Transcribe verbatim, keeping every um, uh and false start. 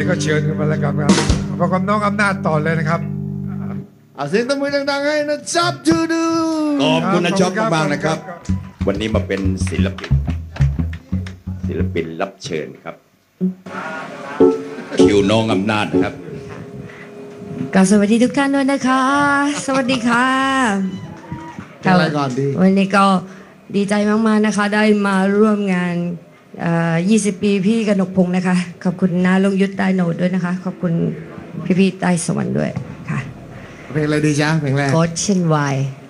นี้ก็เชิญกันมาแล้วครับพบกับน้องอำนาจต่อเลยนะครับเอาเสียงตบมือดังๆให้นะจ๊อบทูดูขอบคุณนะจ๊อบมากๆนะครับวันนี้มาเป็นศิลปินศิลปินรับเชิญครับคิวน้องอำนาจนะครับก็สวัสดีทุกท่านด้วยนะคะสวัสดีค่ะอะไรก่อนดีวันนี้ก็ดีใจมากๆนะคะได้มาร่วมงานยี่สิบปีพี่กนกพงศ์นะคะขอบคุณนาลงยุทธใต้โนดด้วยนะคะขอบคุณพี่ๆใต้สวรรค์ด้วยค่ะเพลงอะไรดีจ๊ะเพลงแรกกอดเช่นวาย